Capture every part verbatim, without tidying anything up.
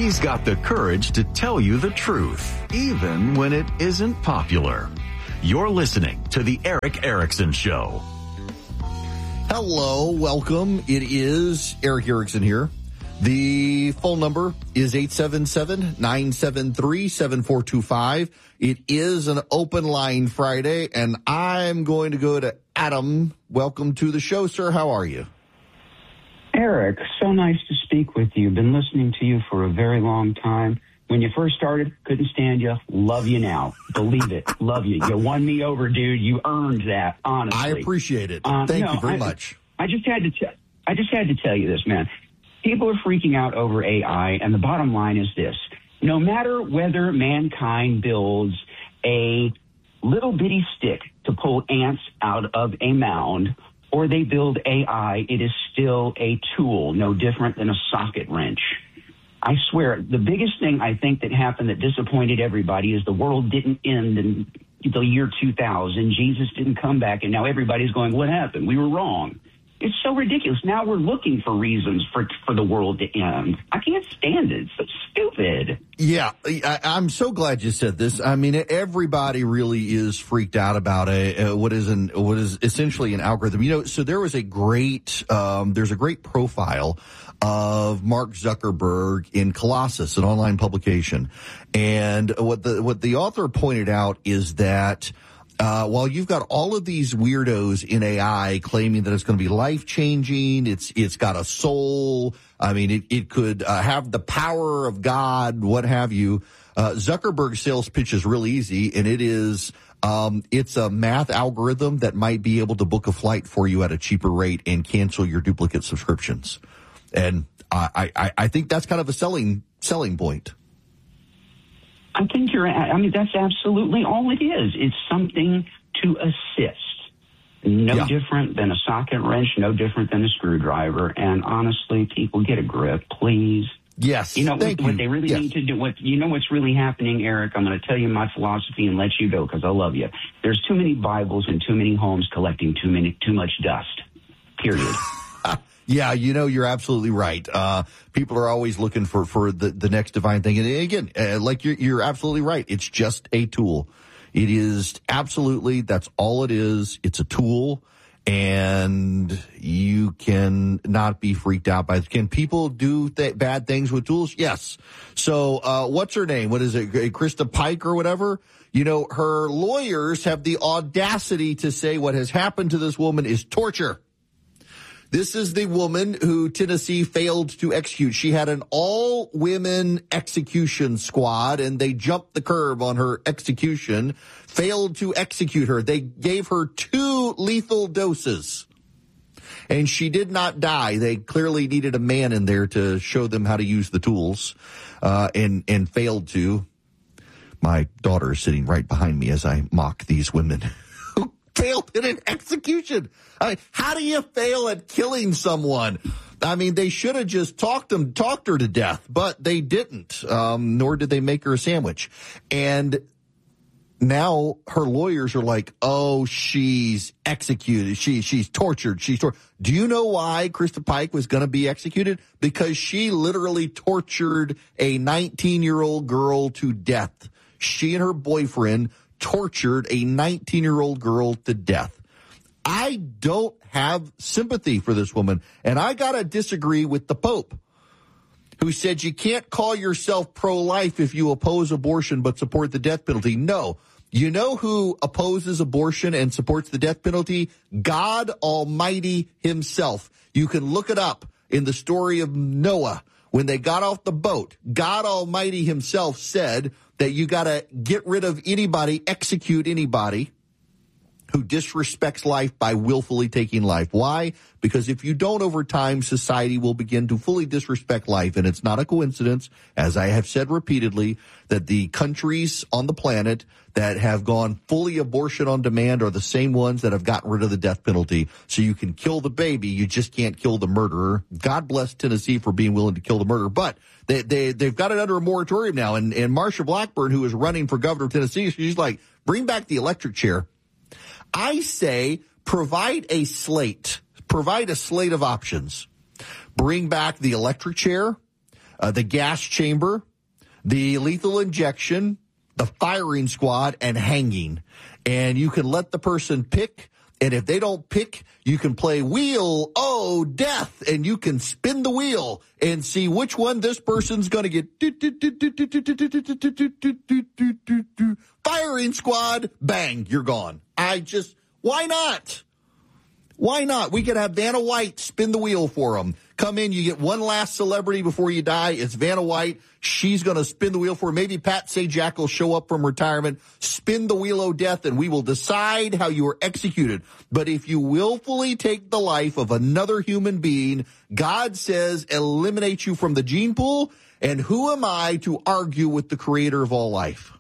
He's got the courage to tell you the truth, even when it isn't popular. You're listening to The Erick Erickson Show. Hello, welcome. It is Erick Erickson here. The phone number is eight seven seven, nine seven three, seven four two five. It is an open line Friday, and I'm going to go to Adam. Welcome to the show, sir. How are you? Eric, so nice to speak with you. Been listening to you for a very long time. When you first started, couldn't stand you. Love you now. Believe it. Love you. You won me over, dude. You earned that, honestly. I appreciate it. Um, Thank no, you very I, much. I just had to t- I just had to tell you this, man. People are freaking out over A I, and the bottom line is this. No matter whether mankind builds a little bitty stick to pull ants out of a mound, or they build A I, it is still a tool, no different than a socket wrench. I swear, the biggest thing I think that happened that disappointed everybody is the world didn't end in the year two thousand. Jesus didn't come back, and now everybody's going, what happened? We were wrong. It's so ridiculous. Now we're looking for reasons for for the world to end. I can't stand it. It's so stupid. Yeah, I, I'm so glad you said this. I mean, everybody really is freaked out about a, a what is an what is essentially an algorithm. You know, so there was a great um, there's a great profile of Mark Zuckerberg in Colossus, an online publication, and what the what the author pointed out is that. Uh, while you've got all of these weirdos in A I claiming that it's going to be life-changing, it's it's got a soul, I mean, it, it could uh, have the power of God, what have you, uh, Zuckerberg's sales pitch is really easy, and it is, um, it's a math algorithm that might be able to book a flight for you at a cheaper rate and cancel your duplicate subscriptions. And I, I, I think that's kind of a selling selling point. I think you're, I mean, that's absolutely all it is. It's something to assist. No yeah. different than a socket wrench, no different than a screwdriver. And honestly, people get a grip, please. Yes. You know what, you. what they really yes. need to do, what, you know what's really happening, Eric? I'm going to tell you my philosophy and let you go because I love you. There's too many Bibles in too many homes collecting too many, too much dust. Period. Yeah, you know, you're absolutely right. Uh, people are always looking for, for the, the next divine thing. And again, uh, like you're, you're absolutely right. It's just a tool. It is absolutely, that's all it is. It's a tool, and you can not be freaked out by it. Can people do th- bad things with tools? Yes. So, uh, what's her name? What is it? Krista Pike or whatever? You know, her lawyers have the audacity to say what has happened to this woman is torture. This is the woman who Tennessee failed to execute. She had an all-women execution squad, and they jumped the curb on her execution, failed to execute her. They gave her two lethal doses, and she did not die. They clearly needed a man in there to show them how to use the tools, uh, and, and failed to. My daughter is sitting right behind me as I mock these women. Failed in an execution. I mean, how do you fail at killing someone? I mean, they should have just talked him, talked her to death, but they didn't. Um, nor did they make her a sandwich. And now her lawyers are like, "Oh, she's executed. She she's tortured. She's tortured." Do you know why Krista Pike was going to be executed? Because she literally tortured a nineteen-year-old girl to death. She and her boyfriend tortured a nineteen-year-old girl to death. I don't have sympathy for this woman, and I got to disagree with the Pope, who said you can't call yourself pro-life if you oppose abortion but support the death penalty. No. You know who opposes abortion and supports the death penalty? God Almighty himself. You can look it up in the story of Noah. When they got off the boat, God Almighty himself said that you got to get rid of anybody, execute anybody who disrespects life by willfully taking life. Why? Because if you don't, over time, society will begin to fully disrespect life. And it's not a coincidence, as I have said repeatedly, that the countries on the planet that have gone fully abortion on demand are the same ones that have gotten rid of the death penalty. So you can kill the baby, you just can't kill the murderer. God bless Tennessee for being willing to kill the murderer. But they, they, they've got it under a moratorium now. And, and Marsha Blackburn, who is running for governor of Tennessee, she's like, bring back the electric chair. I say provide a slate, provide a slate of options. Bring back the electric chair, uh, the gas chamber, the lethal injection, the firing squad, and hanging. And you can let the person pick. And if they don't pick, you can play Wheel O Death, and you can spin the wheel and see which one this person's going to get. Firing squad, bang, you're gone. I just, why not? Why not? We could have Vanna White spin the wheel for them. Come in, you get one last celebrity before you die. It's Vanna White. She's going to spin the wheel for them. Maybe Pat Sajak will show up from retirement, spin the wheel of death, and we will decide how you are executed. But if you willfully take the life of another human being, God says eliminate you from the gene pool. And who am I to argue with the creator of all life?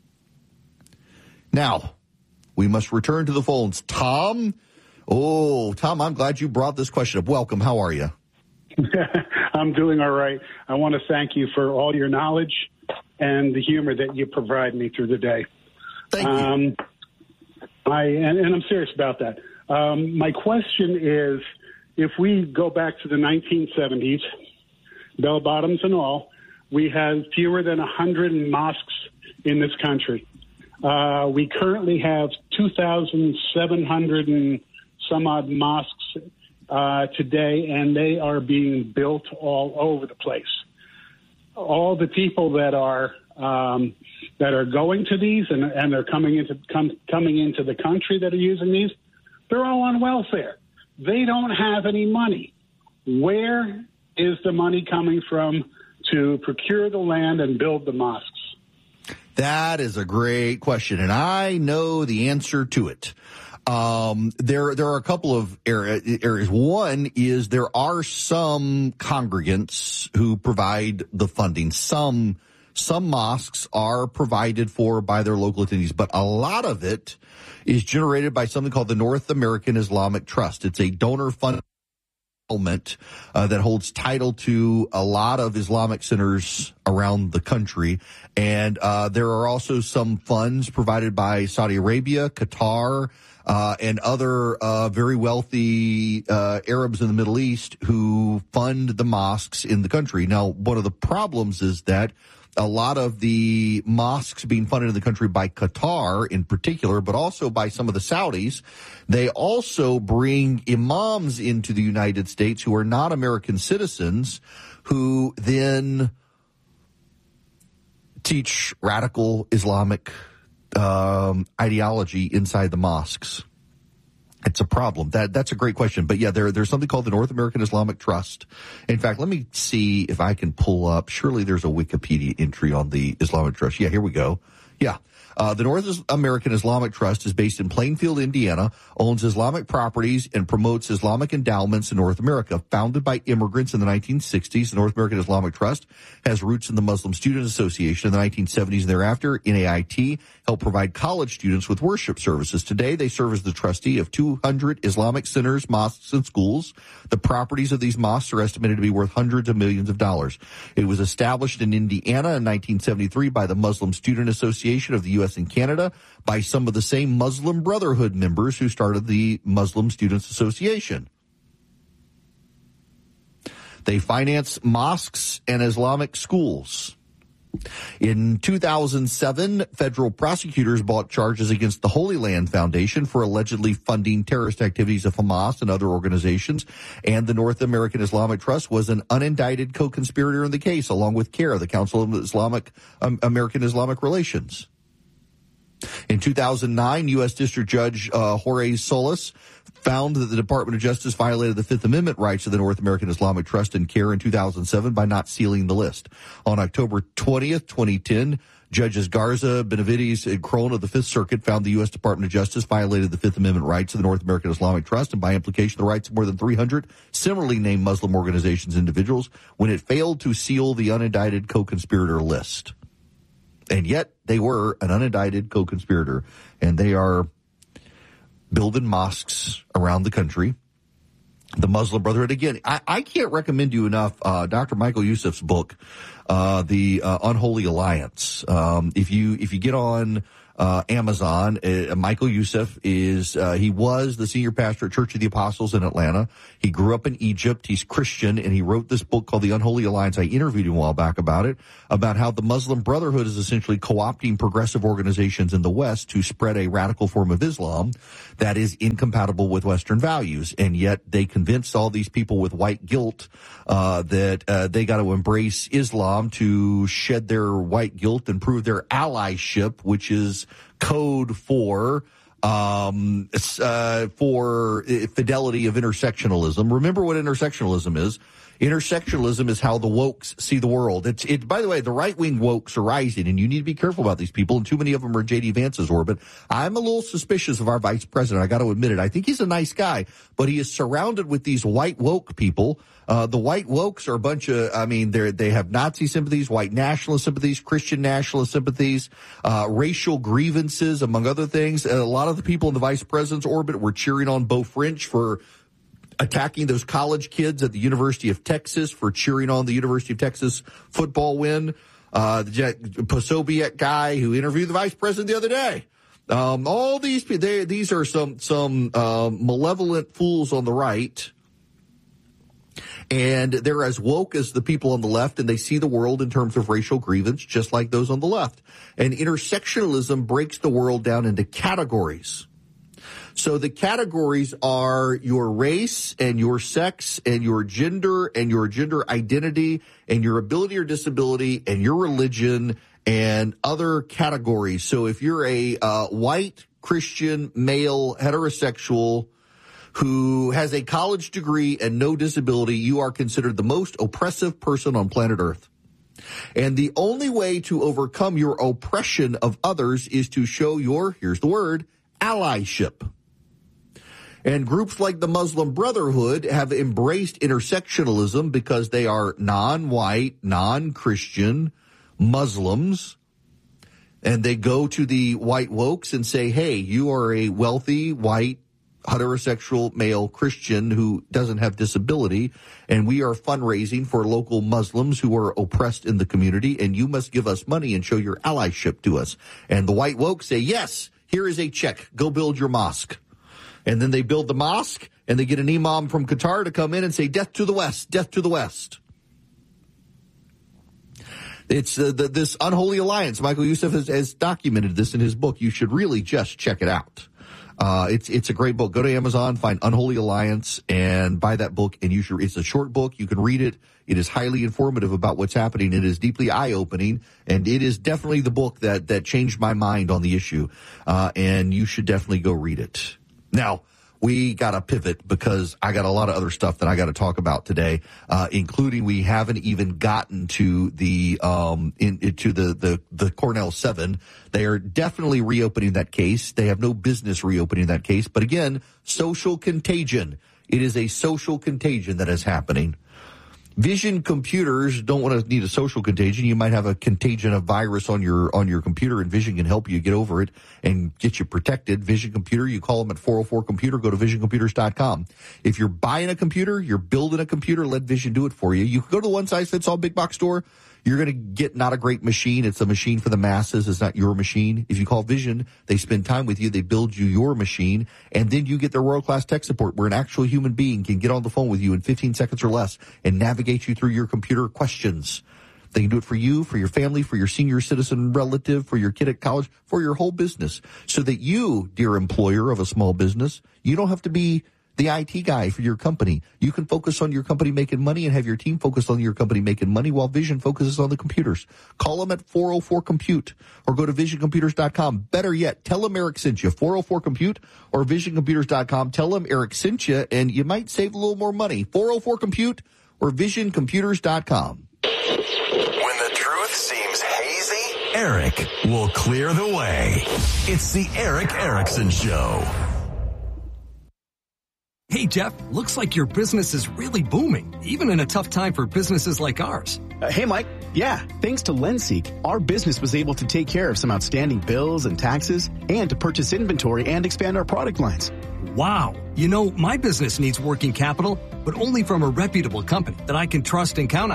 Now, we must return to the phones. Tom? Oh, Tom, I'm glad you brought this question up. Welcome. How are you? I'm doing all right. I want to thank you for all your knowledge and the humor that you provide me through the day. Thank um, you. I and, and I'm serious about that. Um, my question is, if we go back to the nineteen seventies, bell bottoms and all, we had fewer than one hundred mosques in this country. Uh, we currently have two thousand seven hundred and some odd mosques uh, today, and they are being built all over the place. All the people that are um, that are going to these and, and they're coming into com, coming into the country that are using these, they're all on welfare. They don't have any money. Where is the money coming from to procure the land and build the mosques? That is a great question, and I know the answer to it. Um, there, there are a couple of areas. One is there are some congregants who provide the funding. Some, some mosques are provided for by their local attendees, but a lot of it is generated by something called the North American Islamic Trust. It's a donor fund Uh, that holds title to a lot of Islamic centers around the country. And uh, there are also some funds provided by Saudi Arabia, Qatar, uh, and other uh, very wealthy uh, Arabs in the Middle East who fund the mosques in the country. Now, one of the problems is that a lot of the mosques being funded in the country by Qatar in particular, but also by some of the Saudis, they also bring imams into the United States who are not American citizens, who then teach radical Islamic um, ideology inside the mosques. It's a problem. That that's a great question. But yeah, there there's something called the North American Islamic Trust. In fact, let me see if I can pull up. Surely there's a Wikipedia entry on the Islamic Trust. Yeah, here we go. Yeah. Uh, the North American Islamic Trust is based in Plainfield, Indiana, owns Islamic properties, and promotes Islamic endowments in North America. Founded by immigrants in the nineteen sixties, the North American Islamic Trust has roots in the Muslim Student Association in the nineteen seventies and thereafter. N A I T helped provide college students with worship services. Today, they serve as the trustee of two hundred Islamic centers, mosques, and schools. The properties of these mosques are estimated to be worth hundreds of millions of dollars. It was established in Indiana in nineteen seventy-three by the Muslim Student Association of the U S and Canada, by some of the same Muslim Brotherhood members who started the Muslim Students Association. They finance mosques and Islamic schools. In two thousand seven, federal prosecutors brought charges against the Holy Land Foundation for allegedly funding terrorist activities of Hamas and other organizations, and the North American Islamic Trust was an unindicted co-conspirator in the case, along with CARE, the Council of Islamic um, American Islamic Relations. In two thousand nine, U S. District Judge uh, Jorge Solis found that the Department of Justice violated the Fifth Amendment rights of the North American Islamic Trust and CARE in two thousand seven by not sealing the list. On October twentieth, twenty ten, Judges Garza, Benavides, and Crone of the Fifth Circuit found the U S. Department of Justice violated the Fifth Amendment rights of the North American Islamic Trust and by implication the rights of more than three hundred similarly named Muslim organizations and individuals when it failed to seal the unindicted co-conspirator list. And yet they were an unindicted co-conspirator, and they are building mosques around the country. The Muslim Brotherhood, again, I, I can't recommend you enough uh, Doctor Michael Youssef's book, uh, The uh, Unholy Alliance. Um, if you if you get on uh, Amazon. Uh, Michael Youssef is, uh, he was the senior pastor at Church of the Apostles in Atlanta. He grew up in Egypt. He's Christian, and he wrote this book called The Unholy Alliance. I interviewed him a while back about it, about how the Muslim Brotherhood is essentially co-opting progressive organizations in the West to spread a radical form of Islam that is incompatible with Western values. And yet they convinced all these people with white guilt uh, that uh, they got to embrace Islam to shed their white guilt and prove their allyship, which is code for um uh for fidelity of intersectionalism. Remember what intersectionalism is. Intersectionalism is how the wokes see the world. It's it. By the way, the right-wing wokes are rising, and you need to be careful about these people, and too many of them are J D Vance's orbit. I'm a little suspicious of our vice president. I got to admit it. I think he's a nice guy, but he is surrounded with these white woke people. Uh, the white wokes are a bunch of, I mean, they they have Nazi sympathies, white nationalist sympathies, Christian nationalist sympathies, uh, racial grievances, among other things. And a lot of the people in the vice president's orbit were cheering on Beau French for attacking those college kids at the University of Texas, for cheering on the University of Texas football win. Uh, the Posobiec guy who interviewed the vice president the other day. Um, all these, they, these are some, some, uh, malevolent fools on the right. And they're as woke as the people on the left, and they see the world in terms of racial grievance, just like those on the left. And intersectionalism breaks the world down into categories. So the categories are your race and your sex and your gender and your gender identity and your ability or disability and your religion and other categories. So if you're a uh, white Christian male heterosexual who has a college degree and no disability, you are considered the most oppressive person on planet Earth. And the only way to overcome your oppression of others is to show your, here's the word, allyship. And groups like the Muslim Brotherhood have embraced intersectionalism because they are non-white, non-Christian Muslims. And they go to the white wokes and say, hey, you are a wealthy, white, heterosexual male Christian who doesn't have disability, and we are fundraising for local Muslims who are oppressed in the community, and you must give us money and show your allyship to us. And the white woke say, yes, here is a check. Go build your mosque. And then they build the mosque, and they get an imam from Qatar to come in and say, death to the West, death to the West. It's uh, the, this unholy alliance. Michael Youssef has, has documented this in his book. You should really just check it out. Uh, it's, it's a great book. Go to Amazon, find Unholy Alliance, and buy that book. And you should, it's a short book. You can read it. It is highly informative about what's happening. It is deeply eye-opening, and it is definitely the book that, that changed my mind on the issue. Uh, and you should definitely go read it. Now, we got to pivot because I got a lot of other stuff that I got to talk about today, uh, including we haven't even gotten to the, um, in, to the, the, the Cornell seven. They are definitely reopening that case. They have no business reopening that case. But again, social contagion. It is a social contagion that is happening. Vision computers don't want to need a social contagion. You might have a contagion of virus on your on your computer, and Vision can help you get over it and get you protected. Vision Computer, you call them at four oh four computer. Go to vision computers dot com. If you're buying a computer, you're building a computer, let Vision do it for you. You can go to the one-size-fits-all big box store. You're going to get not a great machine. It's a machine for the masses. It's not your machine. If you call Vision, they spend time with you. They build you your machine, and then you get their world-class tech support where an actual human being can get on the phone with you in fifteen seconds or less and navigate you through your computer questions. They can do it for you, for your family, for your senior citizen relative, for your kid at college, for your whole business, so that you, dear employer of a small business, you don't have to be the I T guy for your company. You can focus on your company making money and have your team focus on your company making money while Vision focuses on the computers. Call them at four oh four compute or go to vision computers dot com. Better yet, tell them Eric sent you. four oh four compute or vision computers dot com. Tell them Eric sent you, and you might save a little more money. four oh four compute or vision computers dot com. When the truth seems hazy, Eric will clear the way. It's the Eric Erickson Show. Hey, Jeff, looks like your business is really booming, even in a tough time for businesses like ours. Uh, hey, Mike. Yeah, thanks to Lenseek, our business was able to take care of some outstanding bills and taxes and to purchase inventory and expand our product lines. Wow. You know, my business needs working capital, but only from a reputable company that I can trust and count on.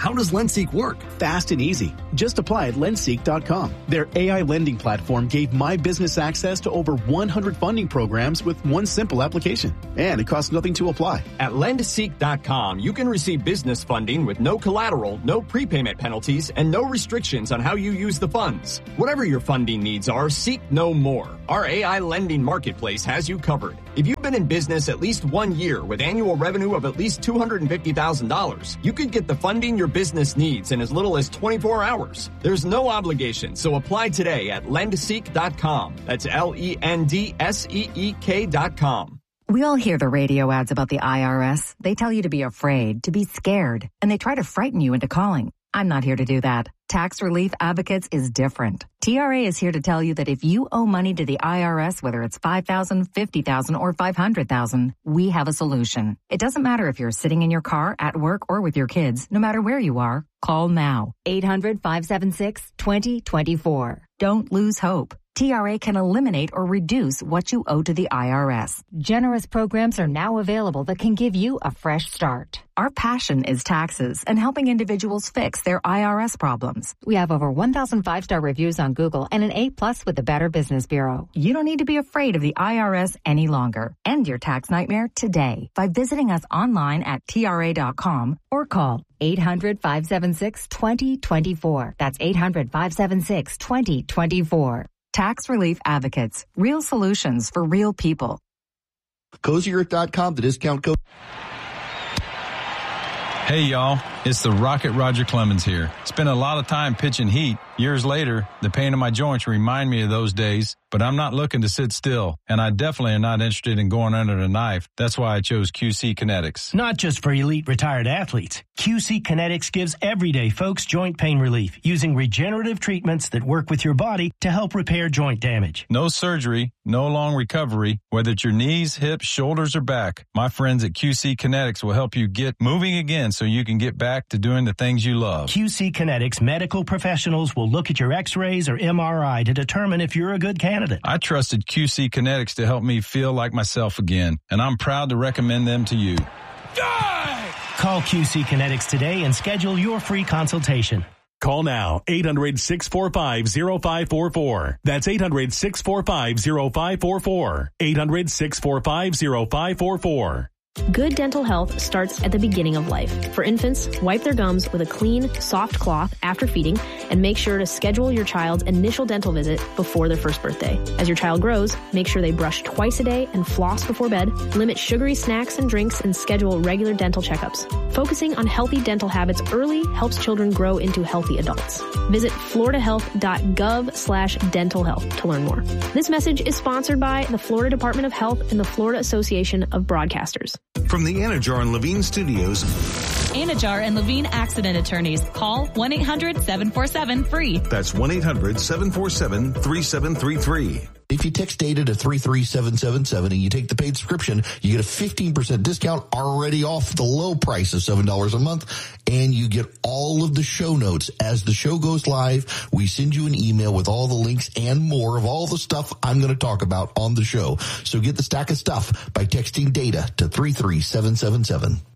How does LendSeek work? Fast and easy. Just apply at lendseek dot com. Their A I lending platform gave my business access to over one hundred funding programs with one simple application. And it costs nothing to apply. At lendseek dot com, you can receive business funding with no collateral, no prepayment penalties, and no restrictions on how you use the funds. Whatever your funding needs are, seek no more. Our A I lending marketplace has you covered. If you've been in business at least one year with annual revenue of at least two hundred fifty thousand dollars, you could get the funding your business needs in as little as twenty-four hours. There's no obligation, so apply today at lendseek dot com. That's L E N D S E E K dot com. We all hear the radio ads about the I R S. They tell you to be afraid, to be scared, and they try to frighten you into calling. I'm not here to do that. Tax Relief Advocates is different. T R A is here to tell you that if you owe money to the I R S, whether it's five thousand dollars, fifty thousand dollars, or five hundred thousand dollars, we have a solution. It doesn't matter if you're sitting in your car, at work, or with your kids. No matter where you are, call now. eight hundred, five seven six, two zero two four. Don't lose hope. T R A can eliminate or reduce what you owe to the I R S. Generous programs are now available that can give you a fresh start. Our passion is taxes and helping individuals fix their I R S problems. We have over one thousand five-star reviews on Google and an A plus with the Better Business Bureau. You don't need to be afraid of the I R S any longer. End your tax nightmare today by visiting us online at T R A dot com or call eight hundred, five seven six, two zero two four. That's eight hundred, five seven six, two zero two four. Tax Relief Advocates. Real solutions for real people. Cozy Earth dot com, the discount code. Hey, y'all. It's the Rocket Roger Clemens here. Spent a lot of time pitching heat. Years later, the pain in my joints remind me of those days, but I'm not looking to sit still, and I definitely am not interested in going under the knife. That's why I chose Q C Kinetics. Not just for elite retired athletes. Q C Kinetics gives everyday folks joint pain relief using regenerative treatments that work with your body to help repair joint damage. No surgery, no long recovery, whether it's your knees, hips, shoulders, or back. My friends at Q C Kinetics will help you get moving again so you can get back to doing the things you love. Q C Kinetics medical professionals will look at your x-rays or M R I to determine if you're a good candidate. I trusted Q C Kinetics to help me feel like myself again, and I'm proud to recommend them to you. Die! Call Q C Kinetics today and schedule your free consultation. Call now, eight hundred, six four five, zero five four four. That's eight hundred, six four five, zero five four four. eight hundred, six four five, zero five four four. Good dental health starts at the beginning of life. For infants, wipe their gums with a clean, soft cloth after feeding, and make sure to schedule your child's initial dental visit before their first birthday. As your child grows, make sure they brush twice a day and floss before bed, limit sugary snacks and drinks, and schedule regular dental checkups. Focusing on healthy dental habits early helps children grow into healthy adults. Visit floridahealth.gov slash dental health to learn more. This message is sponsored by the Florida Department of Health and the Florida Association of Broadcasters. From the Anajar and Levine Studios. Anajar and Levine Accident Attorneys. Call one eight hundred, seven four seven, F R E E. That's one eight hundred, seven four seven, three seven three three. If you text data to three three seven seven seven and you take the paid subscription, you get a fifteen percent discount already off the low price of seven dollars a month, and you get all of the show notes. As the show goes live, we send you an email with all the links and more of all the stuff I'm going to talk about on the show. So get the stack of stuff by texting data to three three seven seven seven.